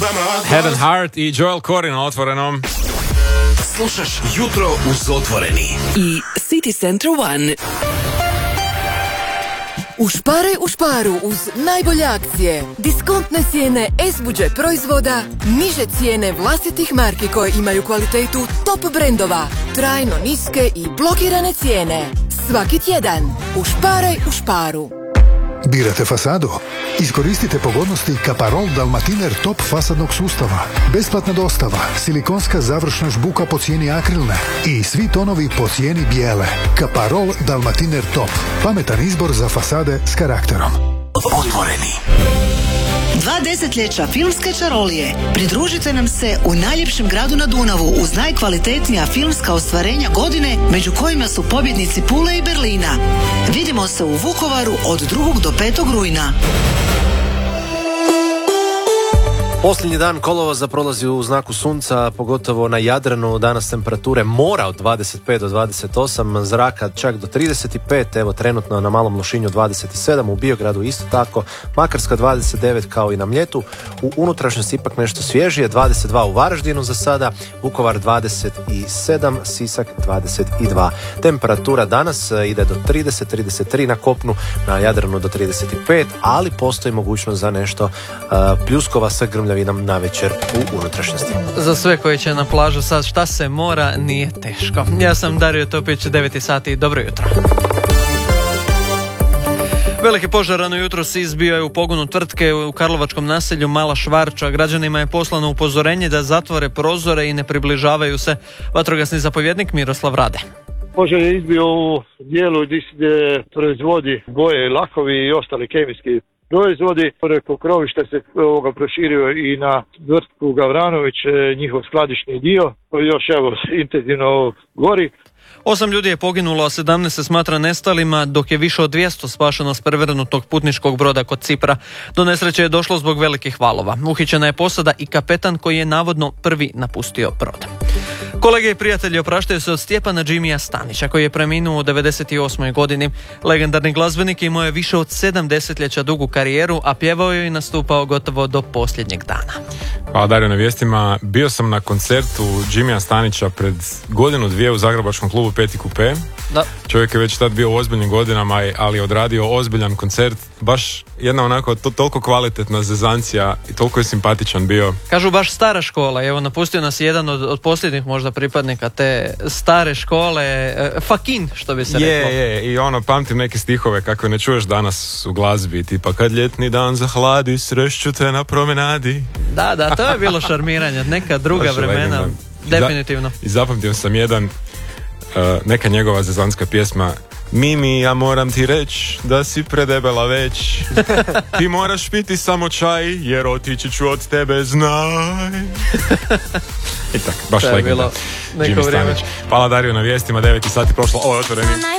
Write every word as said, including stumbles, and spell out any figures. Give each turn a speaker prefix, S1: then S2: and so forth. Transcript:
S1: Head and Heart i Joel Corey na Otvorenom.
S2: Slušaš Jutro uz Otvoreni
S3: i City Center One. Ušparaj u šparu uz najbolje akcije, diskontne cijene S budžet proizvoda, niže cijene vlastitih marki koje imaju kvalitetu top brendova, trajno niske i blokirane cijene. Svaki tjedan ušparaj u šparu.
S4: Birate fasadu? Iskoristite pogodnosti Kaparol Dalmatiner Top fasadnog sustava. Besplatna dostava, silikonska završna žbuka po cijeni akrilne i svi tonovi po cijeni bijele. Kaparol Dalmatiner Top. Pametan izbor za fasade s karakterom.
S2: Otvoreni.
S5: Dva desetljeća filmske čarolije. Pridružite nam se u najljepšem gradu na Dunavu uz najkvalitetnija filmska ostvarenja godine, među kojima su pobjednici Pule i Berlina. Vidimo se u Vukovaru od drugog do petog rujna.
S6: Posljednji dan kolovoza prolazi u znaku sunca, pogotovo na Jadranu. Danas temperature mora od dvadeset pet do dvadeset osam, zraka čak do trideset pet, evo trenutno na Malom Lošinju dvadeset sedam, u Biogradu isto tako, Makarska dvadeset devet kao i na Mljetu, u unutrašnjosti ipak nešto svježije, dvadeset dva u Varaždinu za sada, Vukovar dvadeset sedam, Sisak dvadeset dva. Temperatura danas ide do trideset, trideset tri na kopnu, na Jadranu do trideset pet, ali postoji mogućnost za nešto uh, pljuskova sa grmljavinom na večer u unutrašnjosti.
S7: Za sve koji će na plažu sad, šta se mora, nije teško. Ja sam Dario Topić, devet sati, dobro jutro. Veliki požar rano jutros izbio je u pogonu tvrtke u karlovačkom naselju Mala Švarča. Građanima je poslano upozorenje da zatvore prozore i ne približavaju se. Vatrogasni zapovjednik Miroslav Rade.
S8: Požar je izbio u dijelu gdje proizvodi boje, lakovi i ostali kemijski proizvodi. Preko krovišta se ovoga proširio i na tvrtku Gavranović, njihov skladišni dio, koji još evo intenzivno gori.
S7: Osam ljudi je poginulo, a sedamnaest se smatra nestalima, dok je više od dvjesto spašeno s prevrnutog putničkog broda kod Cipra. Do nesreće je došlo zbog velikih valova. Uhićena je posada i kapetan koji je navodno prvi napustio brod. Kolege i prijatelji opraštaju se od Stjepana Džimija Stanića, koji je preminuo u devedeset osmoj godini. Legendarni glazbenik imao je više od sedam desetljeća dugu karijeru, a pjevao je i nastupao gotovo do posljednjeg dana.
S1: Hvala Dario na vijestima. Bio sam na koncertu Džimija Stanića pred godinu dvije u zagrebačkom klubu Peti kupe.
S7: Da.
S1: Čovjek je već tad bio u ozbiljnim godinama, ali odradio ozbiljan koncert. Baš jedna onako to, toliko kvalitetna zezancija i toliko je simpatičan bio.
S7: Kažu baš stara škola. Evo, napustio nas jedan od, od posljednjih možda pripadnika te stare škole, e, fakin, što bi se
S1: je,
S7: reklo.
S1: Je, i ono, pamtim neke stihove kakve ne čuješ danas u glazbi, tipa kad ljetni dan zahladi, srešću te na promenadi.
S7: Da, da, to je bilo šarmiranje, neka druga
S1: Baš
S7: vremena,
S1: legenda.
S7: definitivno.
S1: I zapamtio sam jedan, uh, neka njegova zezanska pjesma, Mimi, ja moram ti reći da si predebela već. Ti moraš piti samo čaj, jer otići ću od tebe, znaj. I tak, baš legenda.
S7: Neko vrijeme.
S1: Hvala Dario na vijestima, devet sati prošlo, ovo je Otvoreni.